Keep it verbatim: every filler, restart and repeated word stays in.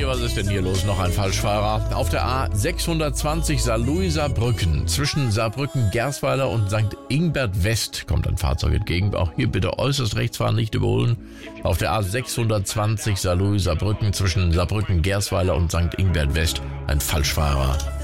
was ist denn hier los? Noch ein Falschfahrer. Auf der A sechshundertzwanzig Saarlouis-Saarbrücken. Zwischen Saarbrücken-Gersweiler und Sankt Ingbert West kommt ein Fahrzeug entgegen. Auch hier bitte äußerst rechts fahren, nicht überholen. Auf der A sechshundertzwanzig Saarlouis-Saarbrücken zwischen Saarbrücken-Gersweiler und Sankt Ingbert West ein Falschfahrer.